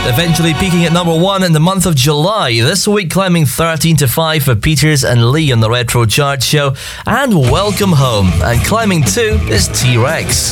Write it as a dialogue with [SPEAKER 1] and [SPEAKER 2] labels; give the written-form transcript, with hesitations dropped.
[SPEAKER 1] Eventually peaking at number 1 in the month of July. This week climbing 13 to 5 for Peters and Lee on the Retro Chart Show. And Welcome Home. And climbing 2 is T-Rex.